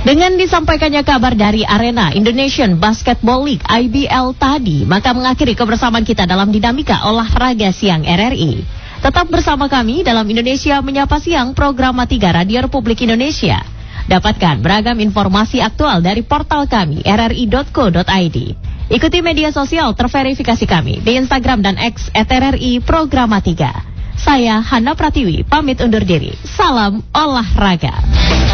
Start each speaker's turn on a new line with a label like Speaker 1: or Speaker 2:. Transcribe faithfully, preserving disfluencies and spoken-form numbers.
Speaker 1: Dengan disampaikannya kabar dari Arena Indonesian Basketball League I B L tadi, maka mengakhiri kebersamaan kita dalam dinamika olahraga siang R R I. Tetap bersama kami dalam Indonesia Menyapa Siang, program tiga Radio Republik Indonesia. Dapatkan beragam informasi aktual dari portal kami r r i dot co dot i d. Ikuti media sosial terverifikasi kami di Instagram dan X at R R I Programa tiga. Saya Hana Pratiwi pamit undur diri. Salam olahraga.